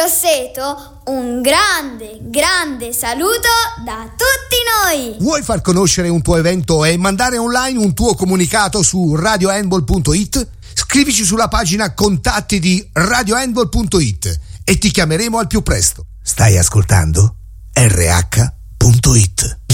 Grosseto, un grande saluto da tutti noi! Vuoi far conoscere un tuo evento e mandare online un tuo comunicato su radiohandball.it? Scrivici sulla pagina contatti di radiohandball.it e ti chiameremo al più presto. Stai ascoltando? RH.it